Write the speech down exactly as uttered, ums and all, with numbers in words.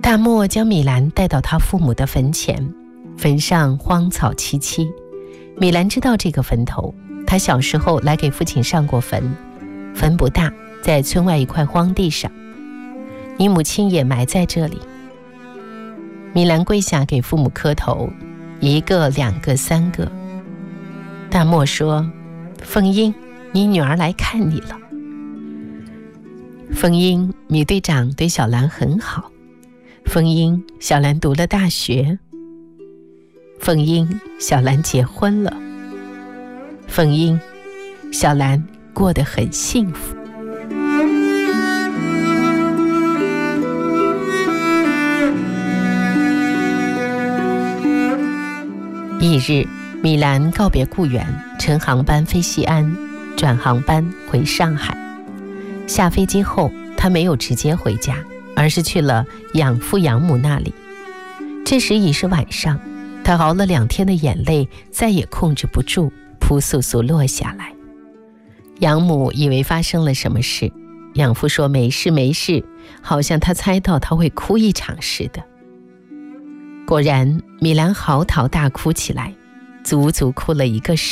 大漠将米兰带到他父母的坟前，坟上荒草萋萋。米兰知道这个坟头，他小时候来给父亲上过坟，坟不大，在村外一块荒地上。你母亲也埋在这里。米兰跪下给父母磕头，一个、两个、三个。大漠说：凤英，你女儿来看你了。凤英，米队长对小兰很好。凤英，小兰读了大学。凤英，小兰结婚了。凤英，小兰过得很幸福。翌日，米兰告别故园，乘航班飞西安，转航班回上海。下飞机后，他没有直接回家，而是去了养父养母那里。这时已是晚上，他熬了两天的眼泪再也控制不住，扑簌簌落下来。养母以为发生了什么事，养父说没事没事，好像他猜到他会哭一场似的。果然，米兰嚎啕大哭起来，足足哭了一个